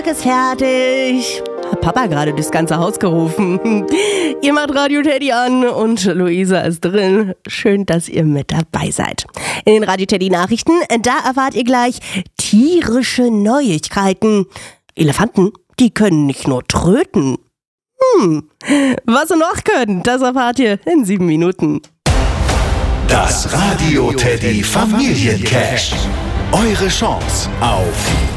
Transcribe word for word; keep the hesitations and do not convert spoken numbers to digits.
Ist fertig. Hat Papa gerade durchs ganze Haus gerufen. Ihr macht Radio Teddy an und Luisa ist drin. Schön, dass ihr mit dabei seid. In den Radio Teddy Nachrichten, da erfahrt ihr gleich tierische Neuigkeiten. Elefanten, die können nicht nur tröten. Hm, was sie noch können, das erfahrt ihr in sieben Minuten. Das Radio Teddy Familiencash. Eure Chance auf